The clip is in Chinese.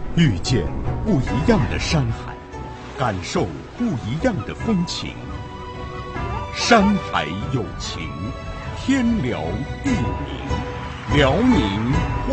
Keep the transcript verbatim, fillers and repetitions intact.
遇见不一样的山海，感受不一样的风情。山海有情，天辽地宁，辽宁。